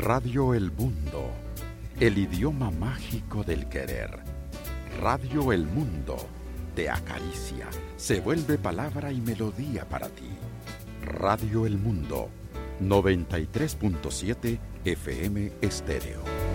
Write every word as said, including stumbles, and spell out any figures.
Radio El Mundo, el idioma mágico del querer. Radio El Mundo te acaricia, se vuelve palabra y melodía para ti. Radio El Mundo, noventa y tres punto siete F M Estéreo.